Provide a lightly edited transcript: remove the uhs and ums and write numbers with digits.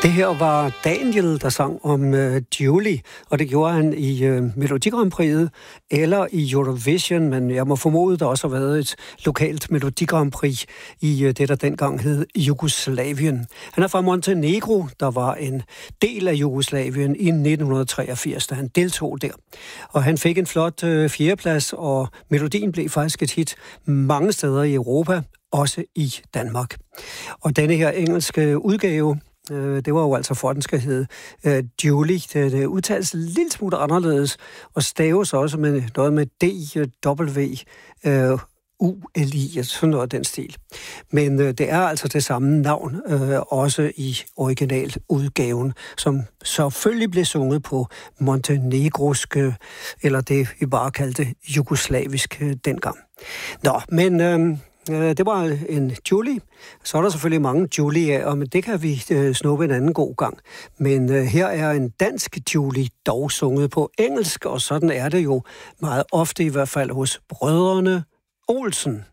Det her var Daniel, der sang om Julie, og det gjorde han i Melodi Grand Prix'et eller i Eurovision, men jeg må formode, der også har været et lokalt Melodi Grand Prix i det, der dengang hed Jugoslavien. Han er fra Montenegro, der var en del af Jugoslavien i 1983, da han deltog der. Og han fik en flot fjerdeplads, og melodien blev faktisk et hit mange steder i Europa, også i Danmark. Og denne her engelske udgave, det var jo altså for, den skal hedde Julie. Det udtales lidt lille smule anderledes, og staves også med noget med D-W-U-L-I, sådan noget af den stil. Men det er altså det samme navn, også i originaludgaven, som selvfølgelig blev sunget på montenegrosk, eller det vi bare kaldte jugoslavisk dengang. Nå, men det var en Julie. Så er der selvfølgelig mange Julier, men det kan vi snuppe en anden god gang. Men her er en dansk Julie, dog sunget på engelsk, og sådan er det jo meget ofte, i hvert fald hos brødrene Olsen.